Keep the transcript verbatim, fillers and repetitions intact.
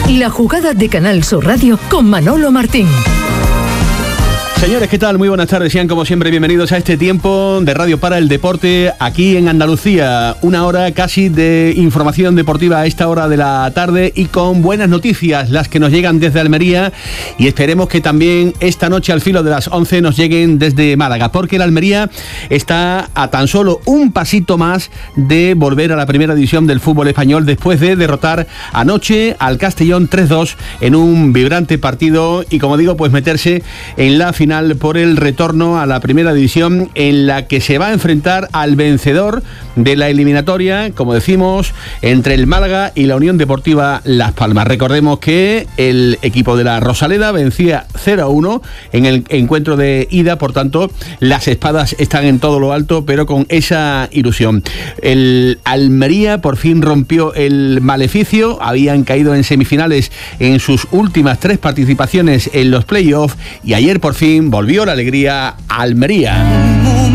La jugada de Canal Sur Radio con Manolo Martín. Señores, ¿qué tal? Muy buenas tardes. Sean como siempre bienvenidos a este tiempo de Radio para el Deporte aquí en Andalucía. Una hora casi de información deportiva a esta hora de la tarde y con buenas noticias, las que nos llegan desde Almería, y esperemos que también esta noche al filo de las once nos lleguen desde Málaga, porque el Almería está a tan solo un pasito más de volver a la primera división del fútbol español después de derrotar anoche al Castellón tres dos en un vibrante partido y, como digo, pues meterse en la final por el retorno a la primera división, en la que se va a enfrentar al vencedor de la eliminatoria, como decimos, entre el Málaga y la Unión Deportiva Las Palmas. Recordemos que el equipo de la Rosaleda vencía cero a uno en el encuentro de ida, por tanto las espadas están en todo lo alto, pero con esa ilusión. El Almería por fin rompió el maleficio, habían caído en semifinales en sus últimas tres participaciones en los playoffs y ayer por fin volvió la alegría a Almería.